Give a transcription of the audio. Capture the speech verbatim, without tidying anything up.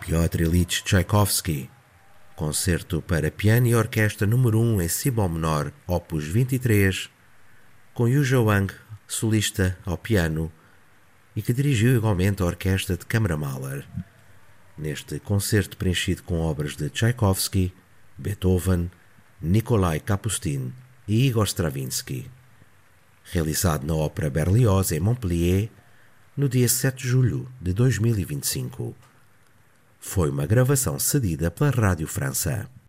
Piotr Ilyich Tchaikovsky, Concerto para Piano e Orquestra número um em Si bemol menor, opus vinte e três, com Yu Wang, solista ao piano, e que dirigiu igualmente a Orquestra de Câmara Mahler. Neste concerto preenchido com obras de Tchaikovsky, Beethoven, Nikolai Kapustin e Igor Stravinsky. Realizado na Ópera Berlioz, em Montpellier, no dia sete de julho de dois mil e vinte e cinco. Foi uma gravação cedida pela Rádio França.